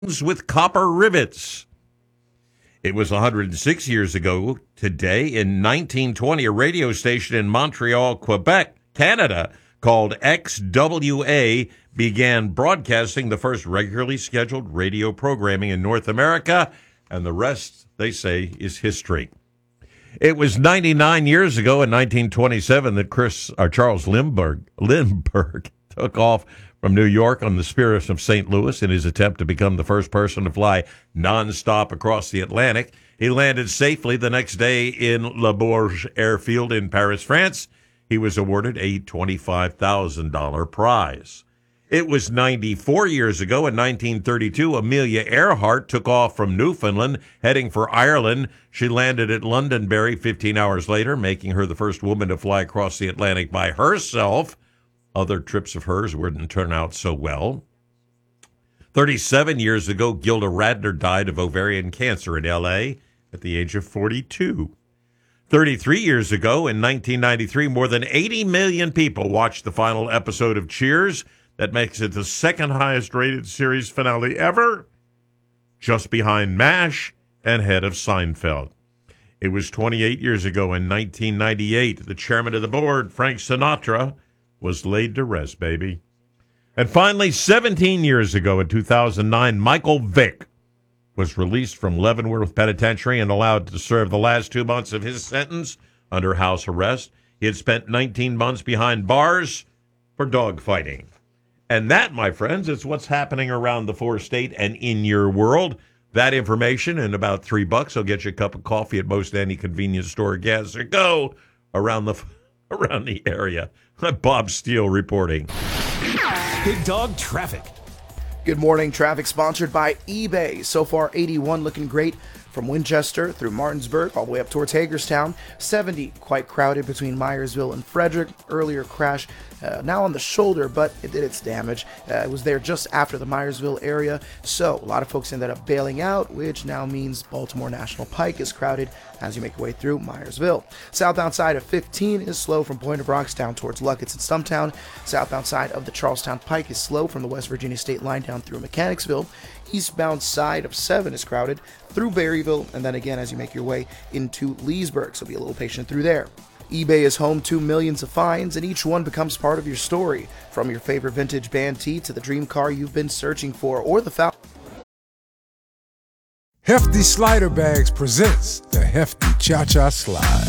with copper rivets. It was 106 years ago today, in 1920, a radio station in Montreal, Quebec, Canada, called XWA began broadcasting the first regularly scheduled radio programming in North America, and the rest, they say, is history. It was 99 years ago in 1927 that Charles Lindbergh took off from New York on the Spirit of St. Louis in his attempt to become the first person to fly nonstop across the Atlantic. He landed safely the next day in Le Bourget Airfield in Paris, France. He was awarded a $25,000 prize. It was 94 years ago in 1932, Amelia Earhart took off from Newfoundland, heading for Ireland. She landed at Londonderry 15 hours later, making her the first woman to fly across the Atlantic by herself. Other trips of hers wouldn't turn out so well. 37 years ago, Gilda Radner died of ovarian cancer in L.A. at the age of 42. 33 years ago, in 1993, more than 80 million people watched the final episode of Cheers. That makes it the second highest rated series finale ever, just behind MASH and head of Seinfeld. It was 28 years ago, in 1998, the chairman of the board, Frank Sinatra, was laid to rest, baby. And finally, 17 years ago in 2009, Michael Vick was released from Leavenworth Penitentiary and allowed to serve the last 2 months of his sentence under house arrest. He had spent 19 months behind bars for dogfighting. And that, my friends, is what's happening around the four-state and in your world. That information and about $3 will get you a cup of coffee at most any convenience store, gas or go around the area. Bob Steele reporting. Big Dog Traffic. Good morning. Traffic sponsored by eBay. So far, 81 looking great from Winchester through Martinsburg all the way up towards Hagerstown. 70 quite crowded between Myersville and Frederick. Earlier crash now on the shoulder, but it did its damage. It was there just after the Myersville area, so a lot of folks ended up bailing out, which now means Baltimore National Pike is crowded as you make your way through Myersville. Southbound side of 15 is slow from Point of Rocks down towards Luckett's and Stumptown. Southbound side of the Charlestown Pike is slow from the West Virginia State line down through Mechanicsville. Eastbound side of 7 is crowded through Berryville, and then again as you make your way into Leesburg, so be a little patient through there. eBay is home to millions of finds, and each one becomes part of your story. From your favorite vintage band tee to the dream car you've been searching for, or the Hefty Slider Bags presents the Hefty Cha-Cha Slide.